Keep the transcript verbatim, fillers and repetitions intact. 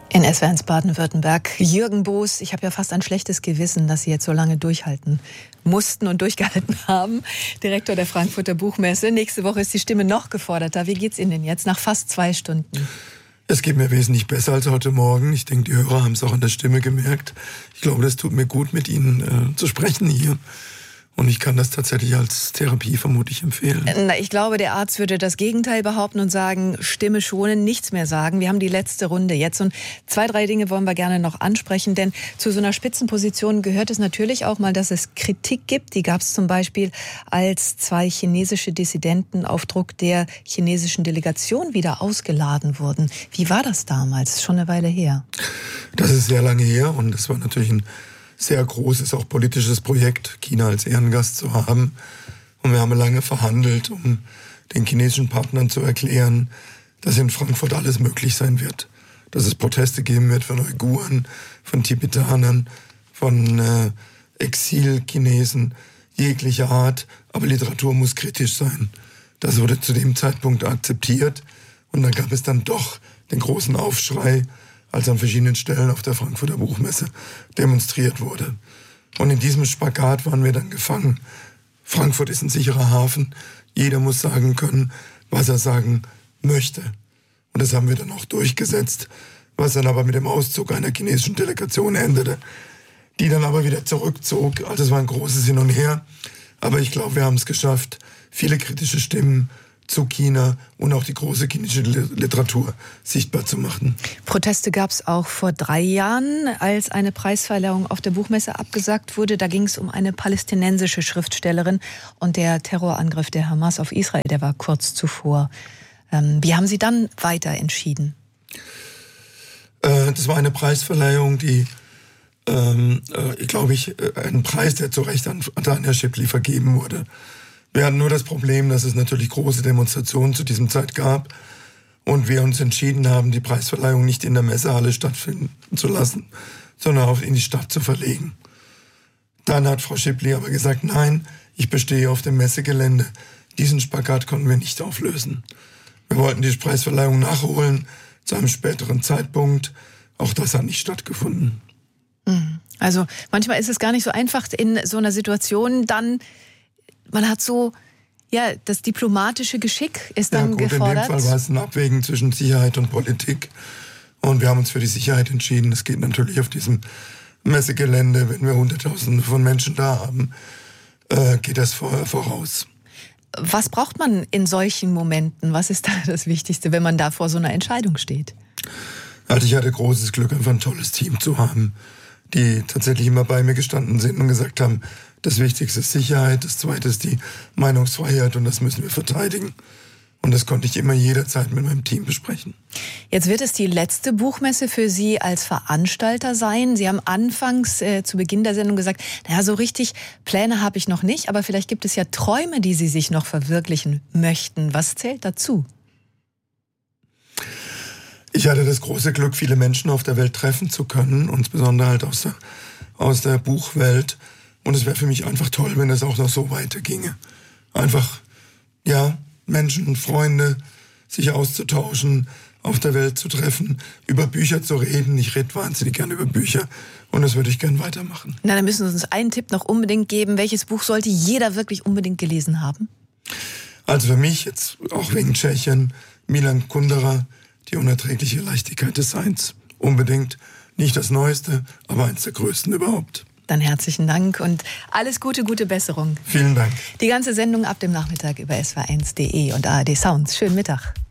In S W R eins Baden-Württemberg. Jürgen Boos, ich habe ja fast ein schlechtes Gewissen, dass Sie jetzt so lange durchhalten mussten und durchgehalten haben. Direktor der Frankfurter Buchmesse. Nächste Woche ist die Stimme noch geforderter. Wie geht's Ihnen denn jetzt nach fast zwei Stunden? Es geht mir wesentlich besser als heute Morgen. Ich denke, die Hörer haben es auch an der Stimme gemerkt. Ich glaube, das tut mir gut, mit Ihnen äh, zu sprechen hier. Und ich kann das tatsächlich als Therapie vermutlich empfehlen. Na, ich glaube, der Arzt würde das Gegenteil behaupten und sagen, Stimme schonen, nichts mehr sagen. Wir haben die letzte Runde jetzt. Und zwei, drei Dinge wollen wir gerne noch ansprechen. Denn zu so einer Spitzenposition gehört es natürlich auch mal, dass es Kritik gibt. Die gab es zum Beispiel, als zwei chinesische Dissidenten auf Druck der chinesischen Delegation wieder ausgeladen wurden. Wie war das damals? Schon eine Weile her. Das ist sehr lange her und es war natürlich ein sehr großes, auch politisches Projekt, China als Ehrengast zu haben. Und wir haben lange verhandelt, um den chinesischen Partnern zu erklären, dass in Frankfurt alles möglich sein wird. Dass es Proteste geben wird von Uiguren, von Tibetanern, von äh, Exil-Chinesen jeglicher Art. Aber Literatur muss kritisch sein. Das wurde zu dem Zeitpunkt akzeptiert. Und dann gab es dann doch den großen Aufschrei, als an verschiedenen Stellen auf der Frankfurter Buchmesse demonstriert wurde. Und in diesem Spagat waren wir dann gefangen. Frankfurt ist ein sicherer Hafen. Jeder muss sagen können, was er sagen möchte. Und das haben wir dann auch durchgesetzt, was dann aber mit dem Auszug einer chinesischen Delegation endete, die dann aber wieder zurückzog. Also es war ein großes Hin und Her. Aber ich glaube, wir haben es geschafft, viele kritische Stimmen zu China und auch die große chinesische Literatur sichtbar zu machen. Proteste gab es auch vor drei Jahren, als eine Preisverleihung auf der Buchmesse abgesagt wurde. Da ging es um eine palästinensische Schriftstellerin und der Terrorangriff der Hamas auf Israel, der war kurz zuvor. Ähm, wie haben Sie dann weiter entschieden? Äh, das war eine Preisverleihung, die, ähm, äh, glaube ich, äh, ein Preis, der zu Recht an Tanja Shipley vergeben wurde. Wir hatten nur das Problem, dass es natürlich große Demonstrationen zu diesem Zeit gab und wir uns entschieden haben, die Preisverleihung nicht in der Messehalle stattfinden zu lassen, sondern auch in die Stadt zu verlegen. Dann hat Frau Shipley aber gesagt, nein, ich bestehe auf dem Messegelände. Diesen Spagat konnten wir nicht auflösen. Wir wollten die Preisverleihung nachholen zu einem späteren Zeitpunkt. Auch das hat nicht stattgefunden. Also manchmal ist es gar nicht so einfach in so einer Situation dann. Man hat so, ja, das diplomatische Geschick ist dann ja, gut, gefordert. In dem Fall war es ein Abwägen zwischen Sicherheit und Politik. Und wir haben uns für die Sicherheit entschieden. Es geht natürlich auf diesem Messegelände, wenn wir Hunderttausende von Menschen da haben, äh, geht das vor, voraus. Was braucht man in solchen Momenten? Was ist da das Wichtigste, wenn man da vor so einer Entscheidung steht? Also ich hatte großes Glück, einfach ein tolles Team zu haben, die tatsächlich immer bei mir gestanden sind und gesagt haben, das Wichtigste ist Sicherheit, das Zweite ist die Meinungsfreiheit und das müssen wir verteidigen. Und das konnte ich immer jederzeit mit meinem Team besprechen. Jetzt wird es die letzte Buchmesse für Sie als Veranstalter sein. Sie haben anfangs äh, zu Beginn der Sendung gesagt, naja, so richtig Pläne habe ich noch nicht, aber vielleicht gibt es ja Träume, die Sie sich noch verwirklichen möchten. Was zählt dazu? Ich hatte das große Glück, viele Menschen auf der Welt treffen zu können, insbesondere halt aus der, aus der Buchwelt. Und es wäre für mich einfach toll, wenn es auch noch so weiterginge. Einfach, ja, Menschen, Freunde, sich auszutauschen, auf der Welt zu treffen, über Bücher zu reden. Ich rede wahnsinnig gerne über Bücher und das würde ich gerne weitermachen. Na, dann müssen Sie uns einen Tipp noch unbedingt geben. Welches Buch sollte jeder wirklich unbedingt gelesen haben? Also für mich, jetzt auch wegen Tschechien, Milan Kundera, Die unerträgliche Leichtigkeit des Seins. Unbedingt nicht das Neueste, aber eins der größten überhaupt. Dann herzlichen Dank und alles Gute, gute Besserung. Vielen Dank. Die ganze Sendung ab dem Nachmittag über S W R eins punkt de und A R D Sounds. Schönen Mittag.